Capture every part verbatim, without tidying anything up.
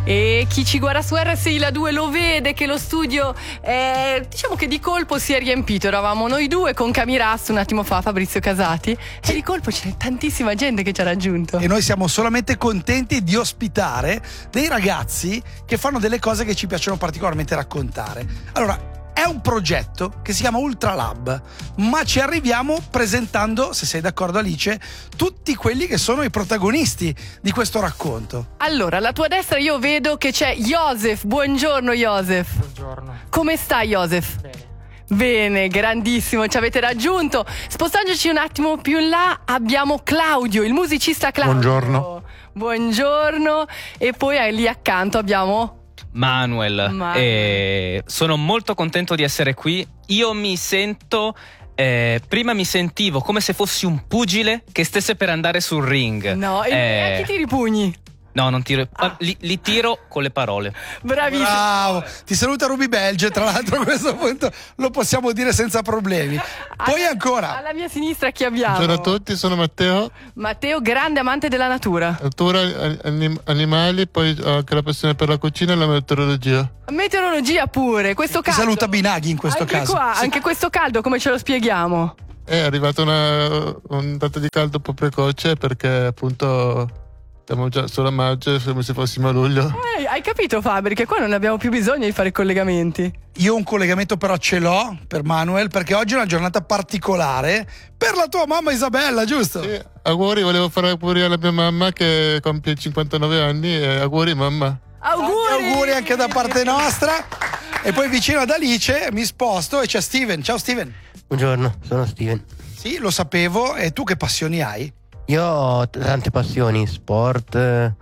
E chi ci guarda su R S I La due lo vede che lo studio è, diciamo che di colpo si è riempito. Eravamo noi due con Camiras un attimo fa, Fabrizio Casati, sì. E di colpo c'è tantissima gente che ci ha raggiunto. E noi siamo solamente contenti di ospitare dei ragazzi che fanno delle cose che ci piacciono particolarmente raccontare. Allora, è un progetto che si chiama Ultralab, ma ci arriviamo presentando, se sei d'accordo Alice, tutti quelli che sono i protagonisti di questo racconto. Allora, alla tua destra io vedo che c'è Joseph. Buongiorno Joseph. Buongiorno. Come stai Joseph? Bene. Bene, grandissimo, ci avete raggiunto. Spostandoci un attimo più in là abbiamo Claudio, il musicista Claudio. Buongiorno. Buongiorno. E poi lì accanto abbiamo Manuel, Manuel. Eh, sono molto contento di essere qui. Io mi sento eh, prima mi sentivo come se fossi un pugile che stesse per andare sul ring. No, e eh, a chi tiri i pugni? No, non tiro, Ah. li, li tiro con le parole. Bravissimo. Bravo, ti saluta Ruby Belge, tra l'altro a questo punto lo possiamo dire senza problemi. Poi Alla- ancora Alla mia sinistra chi abbiamo? Buongiorno a tutti, sono Matteo, Matteo, grande amante della natura. natura, anim- animali, poi ho anche la passione per la cucina e la meteorologia. Meteorologia pure, questo ti caldo. saluta Binaghi in questo anche caso. Qua, Sì. Anche questo caldo come ce lo spieghiamo? È arrivata una ondata di caldo un po' precoce perché appunto siamo già solo a maggio, come se fossimo a luglio. Eh, hai capito Fabri che qua non abbiamo più bisogno di fare collegamenti. Io un collegamento però ce l'ho per Manuel, perché oggi è una giornata particolare per la tua mamma Isabella, giusto? Sì, auguri, volevo fare auguri alla mia mamma che compie cinquantanove anni e auguri mamma. Auguri! Tanti auguri anche da parte nostra. E poi vicino ad Alice mi sposto e c'è Steven. Ciao Steven. Buongiorno, sono Steven. Sì, lo sapevo. E tu che passioni hai? Io ho t- tante passioni, sport, eh,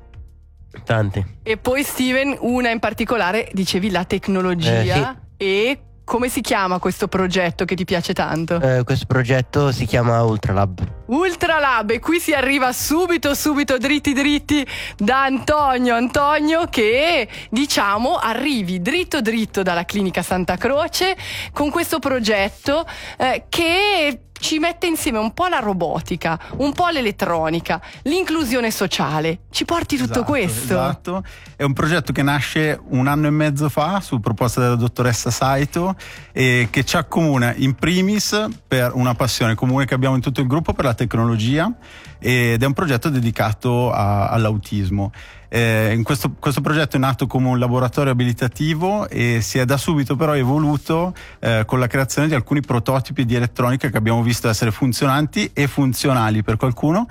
tante. E poi Steven, una in particolare, dicevi la tecnologia. E come si chiama questo progetto che ti piace tanto? Eh, questo progetto si chiama Ultralab. Ultralab, e qui si arriva subito subito dritti dritti da Antonio Antonio che diciamo arrivi dritto dritto dalla clinica Santa Croce con questo progetto eh, che ci mette insieme un po' la robotica, un po' l'elettronica, l'inclusione sociale. Ci porti tutto Esatto, questo? Esatto, è un progetto che nasce un anno e mezzo fa su proposta della dottoressa Saito e che ci accomuna in primis per una passione comune che abbiamo in tutto il gruppo per la tecnologia, ed è un progetto dedicato a, all'autismo. Eh, in questo, questo progetto è nato come un laboratorio abilitativo e si è da subito però evoluto eh, con la creazione di alcuni prototipi di elettronica che abbiamo visto essere funzionanti e funzionali per qualcuno,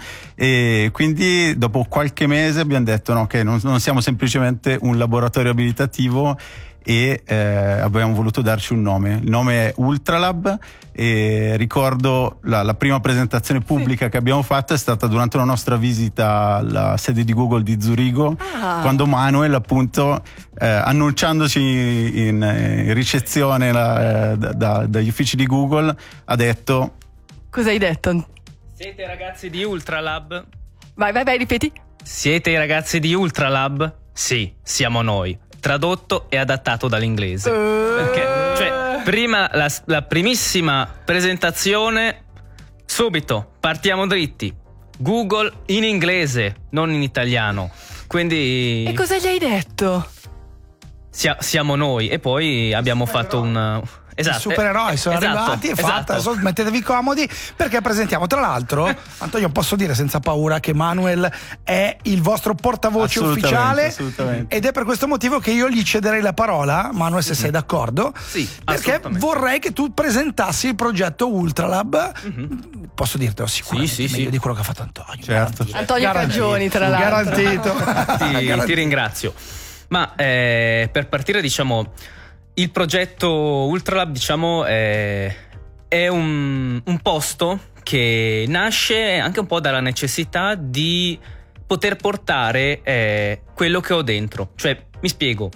e quindi dopo qualche mese abbiamo detto no, che non, non siamo semplicemente un laboratorio abilitativo, e eh, abbiamo voluto darci un nome. Il nome è Ultralab, e ricordo la, la prima presentazione pubblica sì. che abbiamo fatto è stata durante una nostra visita alla sede di Google di Zurigo, ah. quando Manuel appunto eh, annunciandoci in, in ricezione la, eh, da, da, dagli uffici di Google ha detto: cosa hai detto? Siete ragazzi di Ultralab? Vai vai vai, ripeti. Siete i ragazzi di Ultralab? Sì, siamo noi. Tradotto e adattato dall'inglese. Uh. Perché, cioè, prima la, la primissima presentazione, subito partiamo dritti. Google in inglese, non in italiano. Quindi. E cosa gli hai detto? Sia, siamo noi. E poi abbiamo fatto un. Esatto, I supereroi sono esatto, arrivati, è fatta. esatto. Adesso mettetevi comodi perché presentiamo. Tra l'altro, Antonio, posso dire senza paura che Manuel è il vostro portavoce Assolutamente, ufficiale, assolutamente. ed è per questo motivo che io gli cederei la parola, Manuel, se Mm-hmm. sei d'accordo, Sì, perché assolutamente. vorrei che tu presentassi il progetto Ultralab. Mm-hmm. Posso dirtelo sicuramente Sì, sì, meglio sì. di quello che ha fatto Antonio. Certo. Antonio Cagioni, tra l'altro. Garantito. ti, Garantito. ti ringrazio. Ma eh, per partire, diciamo, il progetto Ultralab, diciamo, è, è un, un posto che nasce anche un po' dalla necessità di poter portare eh, quello che ho dentro. Cioè, mi spiego.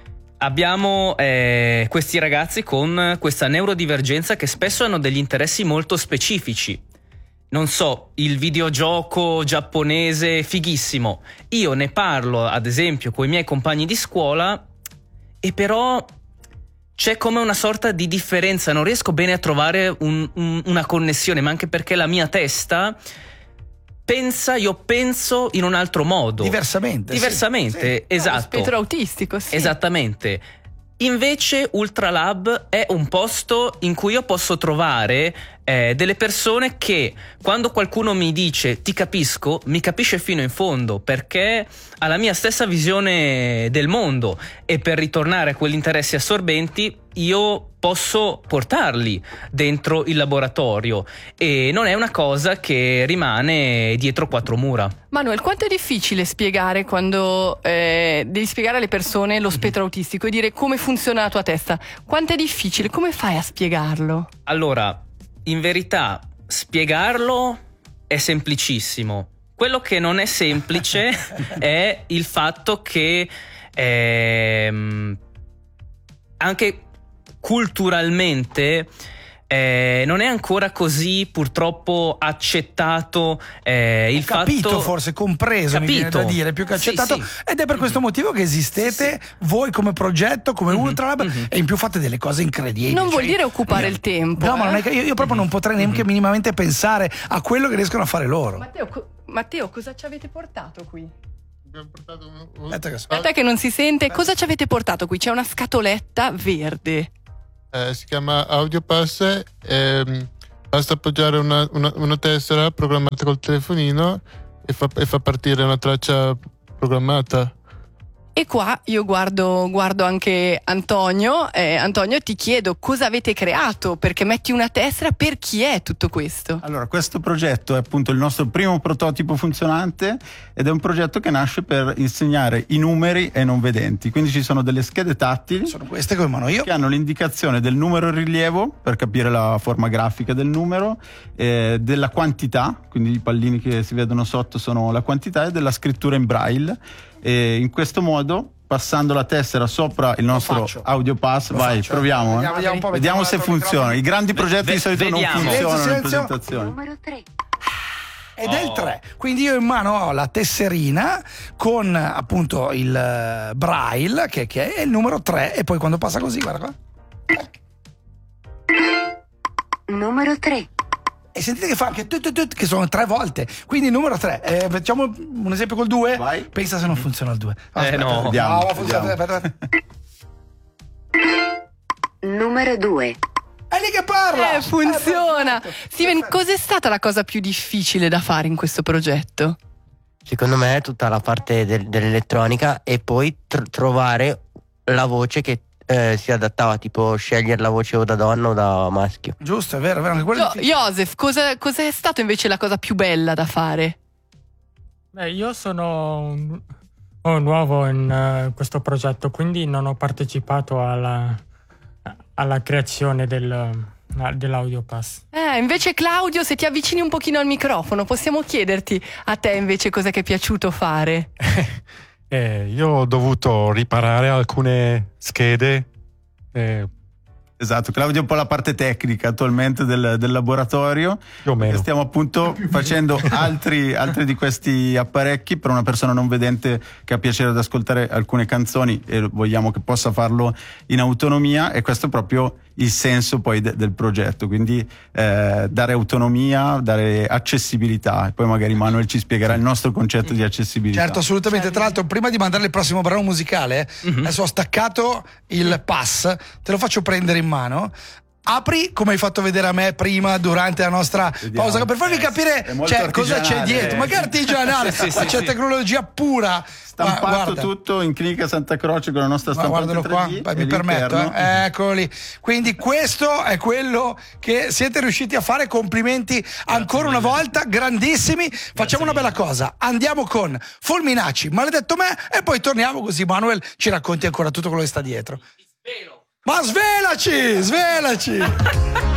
Abbiamo eh, questi ragazzi con questa neurodivergenza che spesso hanno degli interessi molto specifici. Non so, il videogioco giapponese fighissimo. Io ne parlo, ad esempio, con i miei compagni di scuola, e però c'è come una sorta di differenza. Non riesco bene a trovare un, un, una connessione, ma anche perché la mia testa pensa, io penso in un altro modo. Diversamente. Diversamente, sì. esatto. Lo spettro autistico, sì. Esattamente. Invece Ultralab è un posto in cui io posso trovare eh, delle persone che quando qualcuno mi dice ti capisco, mi capisce fino in fondo, perché ha la mia stessa visione del mondo, e per ritornare a quegli interessi assorbenti io posso portarli dentro il laboratorio, e non è una cosa che rimane dietro quattro mura. Manuel, quanto è difficile spiegare quando eh, devi spiegare alle persone lo spettro autistico e dire come funziona la tua testa? Quanto è difficile? Come fai a spiegarlo? Allora, in verità, spiegarlo è semplicissimo. Quello che non è semplice è il fatto che ehm, anche culturalmente eh, non è ancora così purtroppo accettato eh, il capito, fatto, forse compreso, mi viene da dire, più che accettato, sì, sì. Ed è per questo motivo che esistete Sì, sì. voi come progetto, come Mhm, Ultralab, mhm. e in più fate delle cose incredibili. Non vuol Cioè, dire occupare io- il tempo. No, ma non eh? è che io, io proprio non potrei neanche minimamente pensare a quello che riescono a fare loro. Matteo, co- Matteo, cosa ci avete portato qui? Abbiamo portato un- un- Aspetta che so- Aspetta che non si sente. Cosa ci avete portato qui? C'è una scatoletta verde. eh, si chiama AudioPass. E, basta appoggiare una, una, una tessera programmata col telefonino e fa, e fa partire una traccia programmata. E qua io guardo, guardo anche Antonio. Eh, Antonio, ti chiedo cosa avete creato, perché metti una tessera, per chi è tutto questo? Allora, questo progetto è appunto il nostro primo prototipo funzionante, ed è un progetto che nasce per insegnare i numeri ai non vedenti. Quindi ci sono delle schede tattili Sono queste come mano io. che hanno l'indicazione del numero in rilievo per capire la forma grafica del numero, eh, della quantità, quindi i pallini che si vedono sotto sono la quantità, e della scrittura in braille. E in questo modo, passando la tessera sopra il nostro faccio. AudioPass, Lo vai, faccio. proviamo. eh. Vediamo, vediamo un po', Vediamo mettiamo se l'altro funziona. microfono. I grandi progetti Ve- di solito non vediamo. funzionano Silenzio, in silenzio. presentazioni. Numero tre. Ed è il tre. Quindi io in mano ho la tesserina con appunto il eh, braille, che, che è il numero tre, e poi quando passa così, guarda qua. Numero tre. E sentite che fa anche tut, tut, tut, che sono tre volte. Quindi il numero tre. Eh, facciamo un esempio col due. Vai. Pensa se non funziona il due. Eh, no. Vediamo, No, funziona. vediamo. Aspetta, aspetta. Numero due. È lì che parla. Eh, funziona! Eh, perfetto. Steven, Perfetto. cos'è stata la cosa più difficile da fare in questo progetto? Secondo me è tutta la parte del- dell'elettronica, e poi tr- trovare la voce che eh, si adattava, tipo scegliere la voce o da donna o da maschio. Giusto, è vero, è vero. Anche quello è Jo- difficile. Joseph, cosa, cos'è stato invece la cosa più bella da fare? Beh, io sono un- oh, nuovo in eh, questo progetto, quindi non ho partecipato alla, alla creazione del, dell'AudioPass. Eh, invece Claudio, se ti avvicini un pochino al microfono, possiamo chiederti a te invece cosa che è piaciuto fare? Eh, io ho dovuto riparare alcune schede. eh, Esatto, Claudio è un po' la parte tecnica attualmente del, del laboratorio. Più o meno. E stiamo appunto facendo altri, altri di questi apparecchi per una persona non vedente che ha piacere ad ascoltare alcune canzoni e vogliamo che possa farlo in autonomia, e questo è proprio il senso poi de- del progetto, quindi eh, dare autonomia, dare accessibilità, e poi magari Manuel ci spiegherà il nostro concetto di accessibilità. Certo, assolutamente. Tra l'altro, prima di mandare il prossimo brano musicale, adesso ho staccato il pass, te lo faccio prendere in mano. Apri come hai fatto vedere a me prima durante la nostra Vediamo. pausa, per farvi Eh, capire è molto cioè, cosa c'è artigianale, dietro. eh. Ma che artigianale, Sì, sì, ma sì, c'è sì. tecnologia pura. Stampato Ma guarda. tutto in clinica Santa Croce con la nostra Ma stampante guardalo qua, tre D, Beh, e mi permetto, l'interno- eh. Eccoli. Quindi questo è quello che siete riusciti a fare. Complimenti ancora una volta, grandissimi. Facciamo una bella cosa, andiamo con Fulminacci, Maledetto me, e poi torniamo, così Manuel ci racconti ancora tutto quello che sta dietro. Ma svelaci, svelaci.